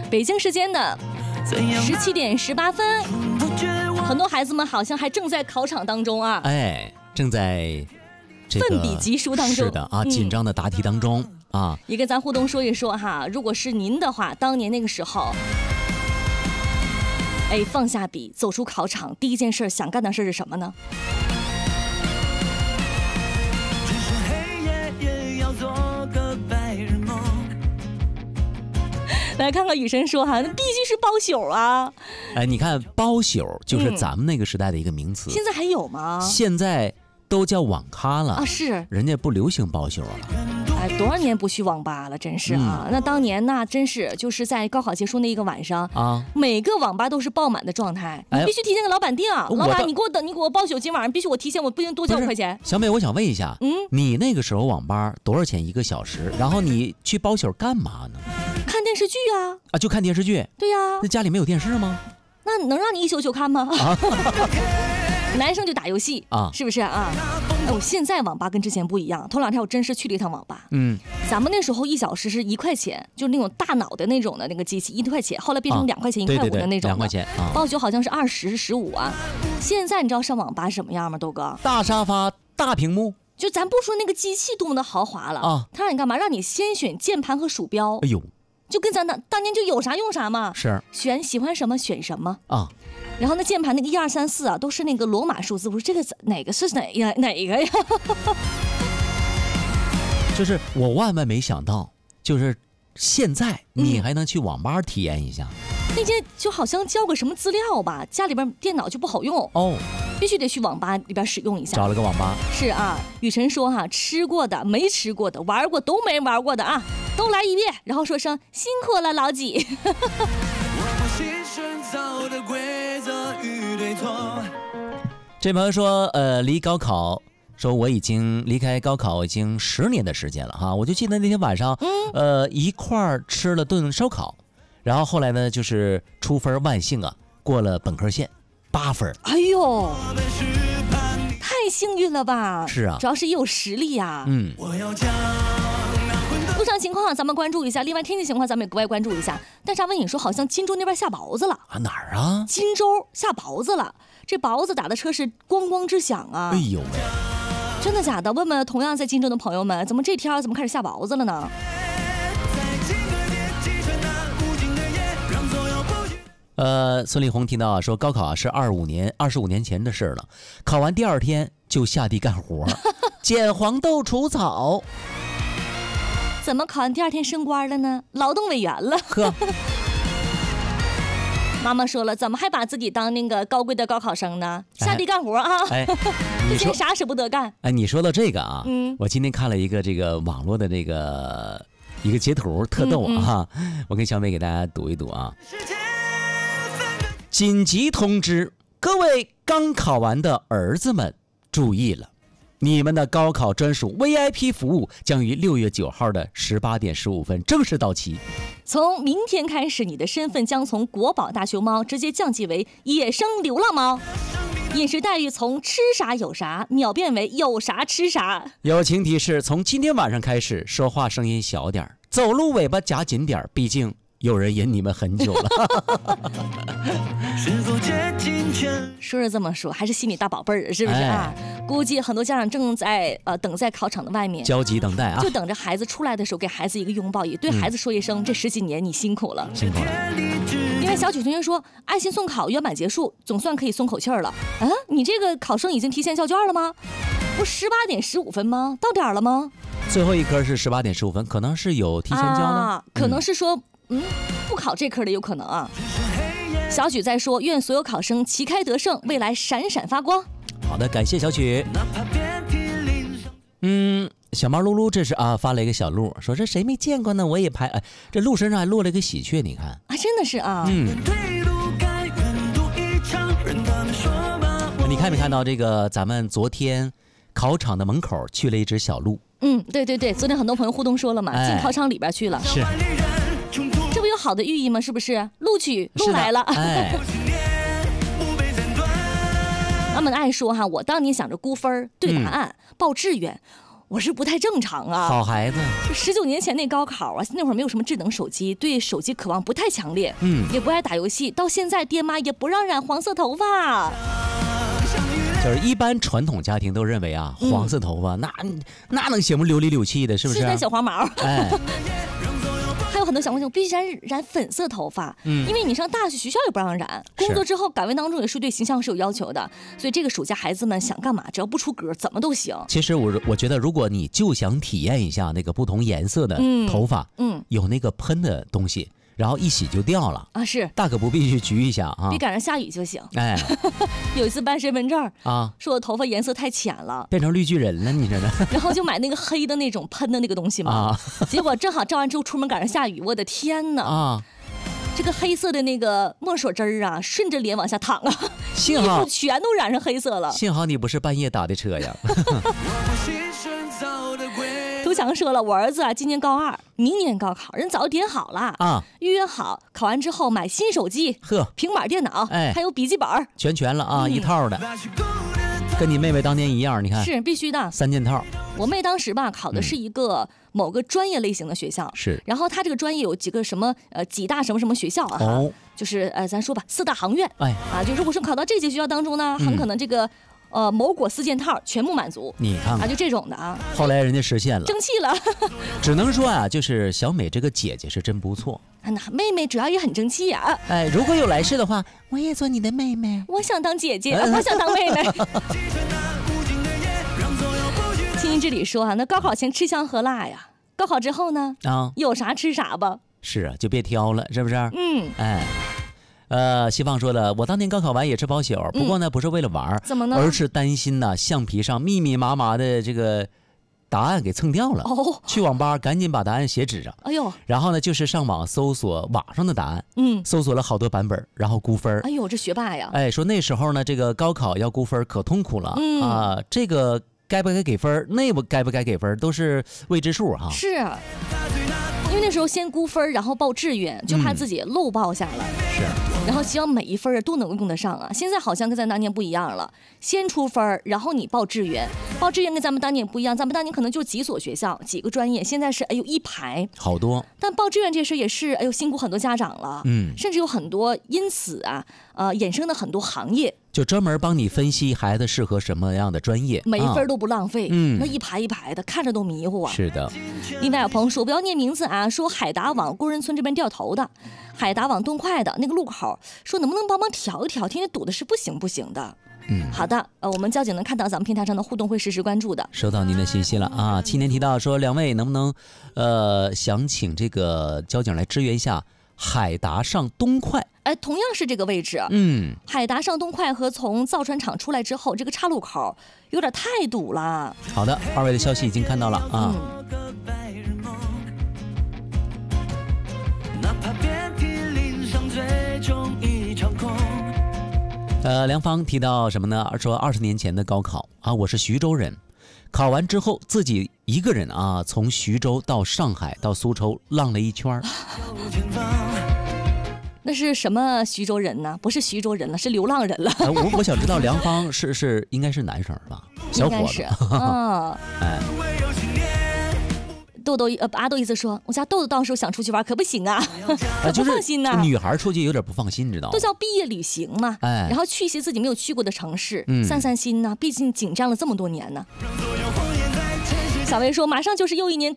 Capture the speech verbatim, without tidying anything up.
北京时间的十七点十八分，很多孩子们好像还正在考场当中啊， 哎，正在这个奋笔疾书当中， 是的啊，紧张的答题当中、嗯、啊， 也跟咱互动说一说哈。如果是您的话，当年那个时候，哎，放下笔，走出考场，第一件事想干的事是什么呢？来看看雨神说哈，那必须是包宿啊！ 哎，你看包宿就是咱们那个时代的一个名词， 嗯、现在还有吗？ 现在都叫网咖了啊，是， 人家不流行包宿了。 哎，多少年不去网吧了，真是啊！嗯、那当年那真是就是在高考结束那一个晚上啊，每个网吧都是爆满的状态，你必须提前给老板定，哎、老板你给我等，你给我包宿，今晚上必须我提前，我不行多交五块钱。 小美，我想问一下，嗯，你那个时候网吧多少钱一个小时？然后你去包宿干嘛呢？ 看电视剧啊！ 啊，就看电视剧。 对呀、啊， 那家里没有电视吗？ 那能让你一宿宿看吗？啊、男生就打游戏啊，是不是啊？哦，现在网吧跟之前不一样。头两天我真是去了一趟网吧，嗯，咱们那时候一小时是一块钱，就是那种大脑的那种的那个机器，一块钱，后来变成两块钱、一、啊、块五的那种， 两块钱啊。 包宿好像是二十、十五啊。现在你知道上网吧什么样吗，豆哥？ 大沙发、大屏幕。 就咱不说那个机器多么的豪华了啊，他让你干嘛？让你先选键盘和鼠标。哎呦。就跟咱当当年就有啥用啥嘛， 是选喜欢什么选什么啊， 然后那键盘那个一二三四啊，都是那个罗马数字，我说这个哪个是哪呀哪个呀？ 就是我万万没想到，就是现在你还能去网吧体验一下。 嗯、那天就好像交个什么资料吧，家里边电脑就不好用哦，必须得去网吧里边使用一下。 找了个网吧。 是啊，雨辰说哈，吃过的、没吃过的、玩过都没玩过的啊。都来一遍，然后说声辛苦了老几。 这朋友说，呃，离高考，说我已经离开高考已经十年的时间了哈。我就记得那天晚上，嗯、呃，一块儿吃了顿烧烤，然后后来呢，就是出分万幸啊，过了本科线，八分。 哎呦，太幸运了吧？ 是啊， 主要是也有实力呀、啊。嗯。路上情况咱们关注一下，另外天气情况咱们也格外关注一下。但是阿文你说好像荆州那边下雹子了啊？哪儿啊？ 荆州下雹子了，这雹子打的车是咣咣直响啊！ 哎呦喂， 真的假的？问问同样在荆州的朋友们，怎么这天怎么开始下雹子了呢？ 呃，孙丽红听到啊，说高考啊是二五年二十五年前的事了，考完第二天就下地干活，捡黄豆除草。 怎么考完第二天升官了呢？劳动委员了。呵，妈妈说了，怎么还把自己当那个高贵的高考生呢？下地干活啊！哎，之前啥舍不得干。 哎，你说到这个啊，嗯，我今天看了一个这个网络的这个一个截图，特逗啊！嗯嗯我跟小美给大家读一读啊。紧急通知，各位刚考完的儿子们注意了。你们的高考专属 V I P 服务将于六月九号的十八点十五分正式到期。 从明天开始，你的身份将从国宝大熊猫直接降级为野生流浪猫，饮食待遇从吃啥有啥秒变为有啥吃啥。 友情提示：从今天晚上开始，说话声音小点，走路尾巴夹紧点，毕竟有人忍你们很久了。 说是这么说，还是心里大宝贝儿，是不是啊？哎、估计很多家长正在呃等在考场的外面， 焦急等待啊， 就等着孩子出来的时候给孩子一个拥抱，也对孩子说一声、嗯、这十几年你辛苦了， 辛苦了。 因为小曲同学说，爱心送考圆满结束，总算可以松口气儿了。啊，你这个考生已经提前交卷了吗？不十八点十五分吗？到点了吗？ 最后一科是十八点十五分，可能是有提前交的、 啊，可能是说。嗯嗯，不考这科的有可能啊。小曲在说，愿所有考生旗开得胜，未来闪闪发光。 好的，感谢小曲。嗯，小猫噜噜这是啊发了一个小鹿，说这谁没见过呢？我也拍，哎，这鹿身上还落了一个喜鹊，你看啊，真的是啊。嗯， 你看没看到这个？咱们昨天考场的门口去了一只小鹿。 嗯，对对对，昨天很多朋友互动说了嘛，哎、进考场里边去了。 是。 这不有好的寓意吗？是不是？录取录来了。哎，他们爱说哈，我当年想着估分对答案、嗯、报志愿， 我是不太正常啊。 好孩子， 十九年前那高考啊，那会儿没有什么智能手机，对手机渴望不太强烈，嗯，也不爱打游戏。到现在，爹妈也不让染黄色头发。 就是一般传统家庭都认为啊，黄色头发、嗯、那那能显不溜里溜气的，是不是？ 是那小黄毛。 哎。 还有很多小朋友必须染染粉色头发，嗯，因为你上大学学校也不让染，工作之后岗位当中也是对形象是有要求的，所以这个暑假孩子们想干嘛，只要不出格，怎么都行。 其实我我觉得，如果你就想体验一下那个不同颜色的头发，嗯，嗯有那个喷的东西。然后一洗就掉了啊，是大可不必去焗一下啊， 别赶上下雨就行。 哎， 有一次办身份证啊，说我头发颜色太浅了， 变成绿巨人了，你知道？ 然后就买那个黑的那种喷的那个东西嘛，啊，结果正好照完之后出门赶上下雨，我的天哪！啊，这个黑色的那个墨水汁儿啊，顺着脸往下淌啊， 幸好全都染上黑色了。 幸好你不是半夜打的车呀。 涂强说了，我儿子啊今年高二，明年高考，人早就点好了啊，预约好，考完之后买新手机、呵，平板电脑，哎，还有笔记本， 全全了啊，嗯、一套的，跟你妹妹当年一样，你看是必须的， 三件套。 我妹当时吧考的是一个某个专业类型的学校，是、嗯，然后她这个专业有几个什么呃几大什么什么学校啊，哦、就是呃咱说吧四大行业，哎啊，就如果是考到这些学校当中呢，很可能这个。嗯呃，某果四件套全部满足， 你看啊， 就这种的啊。 后来人家实现了， 争气了。 只能说啊，就是小美这个姐姐是真不错。 那妹妹主要也很争气呀、啊。 哎，如果有来世的话，我也做你的妹妹。 我想当姐姐，我想当妹妹。青音之里说啊，那高考前吃香喝辣呀，高考之后呢，啊，有啥吃啥吧。 是啊，就别挑了，是不是？嗯，哎。呃，希望说了，我当年高考完也吃包宿，不过呢，不是为了玩， 怎么呢？ 而是担心呢，橡皮上密密麻麻的这个答案给蹭掉了。哦，去网吧赶紧把答案写纸上。哎呦，然后呢，就是上网搜索网上的答案，嗯，搜索了好多版本，然后估分。 哎呦，这学霸呀！ 哎，说那时候呢，这个高考要估分可痛苦了、嗯、啊，这个该不该给分，那不该不该给分，都是未知数哈。 是。因为那时候先估分，然后报志愿，就怕自己漏报下了。 嗯、是， 然后希望每一分都能用得上啊。现在好像跟咱当年不一样了，先出分，然后你报志愿，报志愿跟咱们当年不一样，咱们当年可能就几所学校、几个专业，现在是哎呦一排， 好多。 但报志愿这事也是哎呦辛苦很多家长了，嗯，甚至有很多因此啊，呃衍生的很多行业。 就专门帮你分析孩子适合什么样的专业， 每一分都不浪费。啊、嗯，那一排一排的，看着都迷糊啊。 是的。 另外有朋友说不要念名字啊，说海达网工人村这边掉头的，海达网东快的那个路口，说能不能帮忙调一调，天天堵的是不行不行的。嗯，好的，呃，我们交警能看到咱们平台上的互动，会实时关注的。 收到您的信息了啊。青年提到说，两位能不能，呃，想请这个交警来支援一下海达上东快？ 哎，同样是这个位置，嗯，海达上东快和从造船厂出来之后，这个岔路口有点太堵了。 好的，二位的消息已经看到了啊。嗯、呃，梁芳提到什么呢？说二十年前的高考啊，我是徐州人，考完之后自己一个人啊，从徐州到上海到苏州浪了一圈。 那是什么徐州人呢？不是徐州人了，是流浪人了。 呃、我我想知道梁芳是是应该是男生吧？小伙子。 啊，哎。豆豆呃阿豆意思说，我家豆豆到时候想出去玩可不行啊，啊就是、 不放心呐、啊。 女孩出去有点不放心，知道吗？ 都叫毕业旅行嘛，哎，然后去一些自己没有去过的城市，嗯、散散心呐、啊。毕竟紧张了这么多年呢。小薇说，马上就是又一年